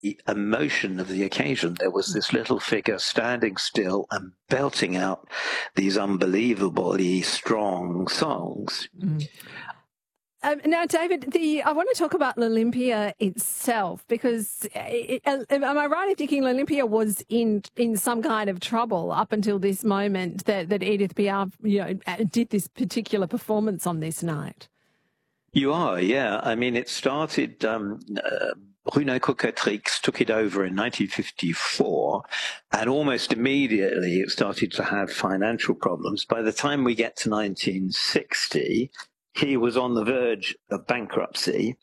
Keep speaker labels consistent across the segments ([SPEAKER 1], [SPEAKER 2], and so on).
[SPEAKER 1] emotion of the occasion. There was this little figure standing still and belting out these unbelievably strong songs.
[SPEAKER 2] Mm. Now, David, I want to talk about L'Olympia itself because, am I right in thinking L'Olympia was in some kind of trouble up until this moment that Edith Piaf, did this particular performance on this night?
[SPEAKER 1] You are, yeah. I mean, it started, Bruno Coquatrix took it over in 1954, and almost immediately it started to have financial problems. By the time we get to 1960, he was on the verge of bankruptcy.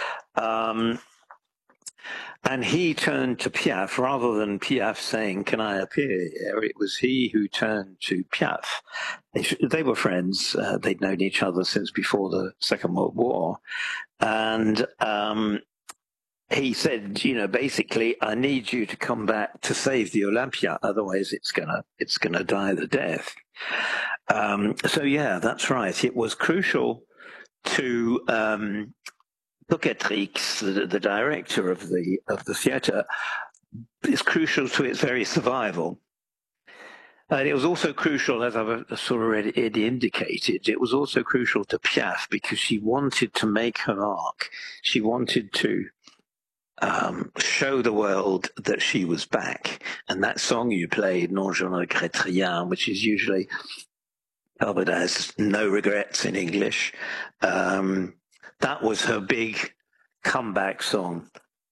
[SPEAKER 1] And he turned to Piaf rather than Piaf saying, "Can I appear here?" It was he who turned to Piaf. They were friends. They'd known each other since before the Second World War. And he said, basically, "I need you to come back to save the Olympia. Otherwise it's gonna die the death." So yeah, that's right. It was crucial to Coquatrix, the director of the theatre, is crucial to its very survival. And it was also crucial, as I've sort of already indicated, it was also crucial to Piaf because she wanted to make her mark. She wanted to show the world that she was back. And that song you played, Non je ne regrette rien, which is usually covered as No Regrets in English, that was her big comeback song.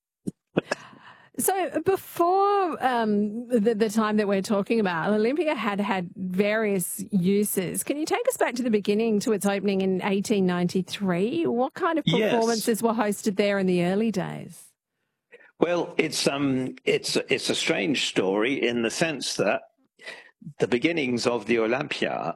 [SPEAKER 2] So before the time that we're talking about, Olympia had various uses. Can you take us back to the beginning, to its opening in 1893? What kind of performances were hosted there in the early days?
[SPEAKER 1] Well, it's a strange story in the sense that the beginnings of the Olympia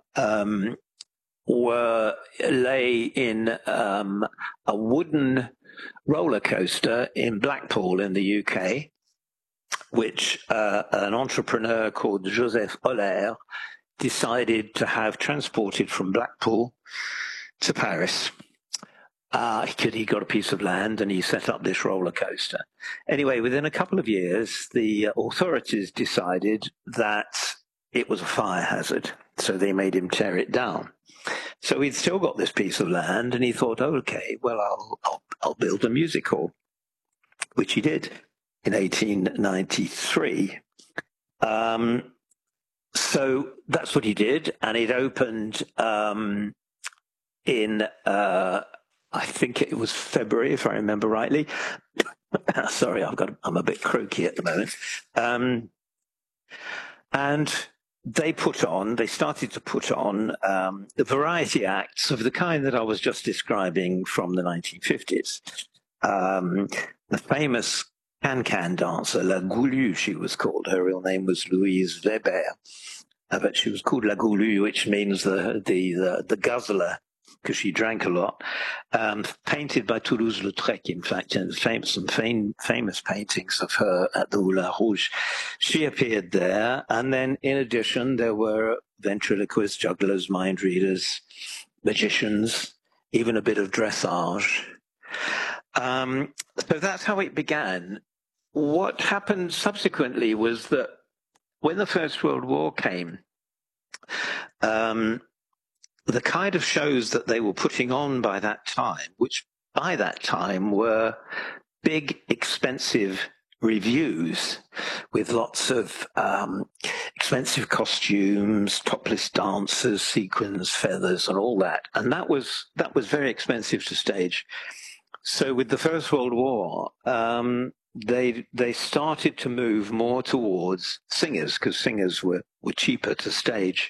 [SPEAKER 1] lay in a wooden roller coaster in Blackpool in the UK, which an entrepreneur called Joseph Euler decided to have transported from Blackpool to Paris. He got a piece of land and he set up this roller coaster. Anyway, within a couple of years, the authorities decided that it was a fire hazard, so they made him tear it down. So he'd still got this piece of land, and he thought, okay, well, I'll build a music hall, which he did in 1893. So that's what he did, and it opened in, I think it was February, if I remember rightly. Sorry, I'm a bit croaky at the moment. And they started to put on the variety acts of the kind that I was just describing from the 1950s. The famous can-can dancer, La Goulue, she was called. Her real name was Louise Weber, but she was called La Goulue, which means the guzzler, because she drank a lot. Painted by Toulouse-Lautrec, in fact, and some famous paintings of her at the Moulin Rouge. She appeared there, and then in addition, there were ventriloquists, jugglers, mind readers, magicians, even a bit of dressage. So that's how it began. What happened subsequently was that when the First World War came, the kind of shows that they were putting on by that time, which by that time were big, expensive revues with lots of expensive costumes, topless dancers, sequins, feathers, and all that. And that was very expensive to stage. So with the First World War, they started to move more towards singers, because singers were cheaper to stage.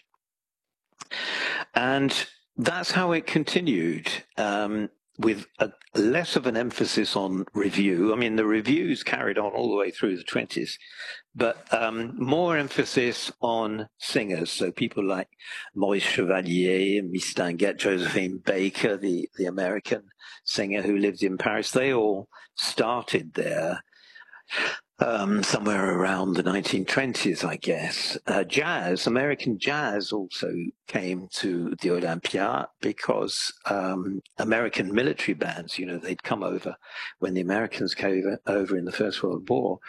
[SPEAKER 1] And that's how it continued, with less of an emphasis on review. I mean, the reviews carried on all the way through the 20s, but more emphasis on singers. So people like Maurice Chevalier, Mistinguett, Josephine Baker, the American singer who lived in Paris, they all started there. somewhere around the 1920s, I guess. American jazz also came to the Olympia because American military bands, they'd come over when the Americans came over in the First World War.